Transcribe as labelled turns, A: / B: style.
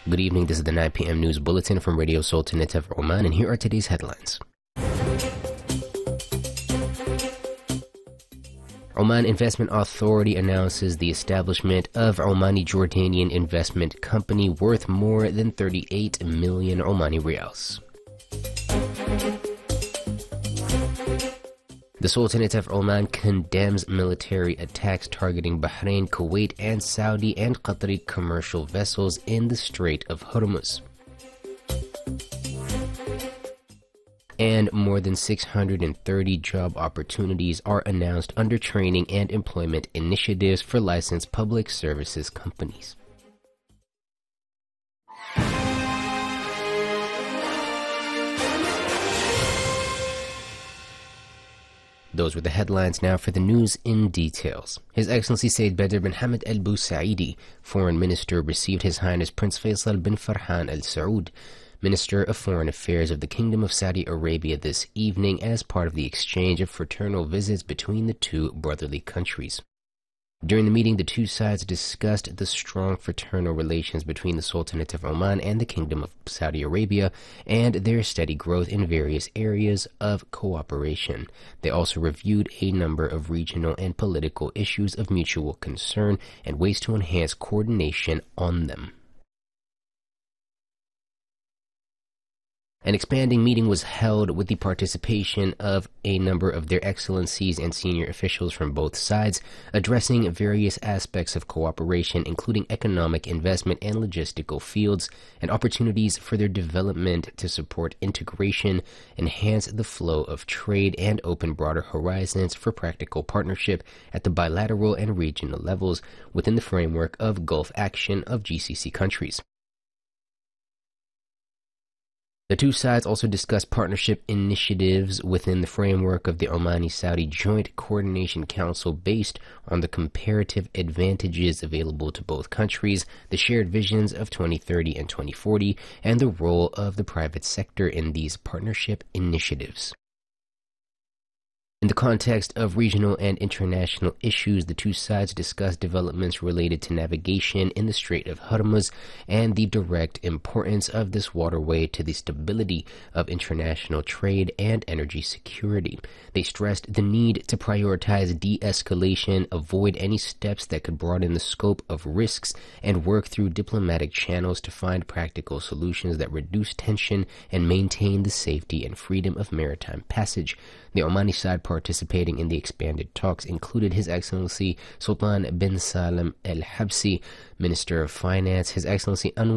A: Good evening, this is the 9 p.m. news bulletin from Radio Sultanate of Oman, and here are today's headlines. Oman Investment Authority announces the establishment of Omani Jordanian Investment Company worth more than 38 million Omani Riyals. The Sultanate of Oman condemns military attacks targeting Bahrain, Kuwait, and Saudi and Qatari commercial vessels in the Strait of Hormuz. And more than 630 job opportunities are announced under training and employment initiatives for licensed public services companies. Those were the headlines. Now for the news in details. His Excellency Sayyid Badr bin Hamad Al Busaidi, Foreign Minister, received His Highness Prince Faisal bin Farhan Al Saud, Minister of Foreign Affairs of the Kingdom of Saudi Arabia, this evening as part of the exchange of fraternal visits between the two brotherly countries. During the meeting, the two sides discussed the strong fraternal relations between the Sultanate of Oman and the Kingdom of Saudi Arabia and their steady growth in various areas of cooperation. They also reviewed a number of regional and political issues of mutual concern and ways to enhance coordination on them. An expanding meeting was held with the participation of a number of their excellencies and senior officials from both sides, addressing various aspects of cooperation, including economic, investment, and logistical fields, and opportunities for their development to support integration, enhance the flow of trade, and open broader horizons for practical partnership at the bilateral and regional levels within the framework of Gulf Action of GCC countries. The two sides also discussed partnership initiatives within the framework of the Omani-Saudi Joint Coordination Council based on the comparative advantages available to both countries, the shared visions of 2030 and 2040, and the role of the private sector in these partnership initiatives. In the context of regional and international issues, the two sides discussed developments related to navigation in the Strait of Hormuz and the direct importance of this waterway to the stability of international trade and energy security. They stressed the need to prioritize de-escalation, avoid any steps that could broaden the scope of risks, and work through diplomatic channels to find practical solutions that reduce tension and maintain the safety and freedom of maritime passage. The Omani side participating in the expanded talks included His Excellency Sultan bin Salam Al Habsi, Minister of Finance, His Excellency Anwar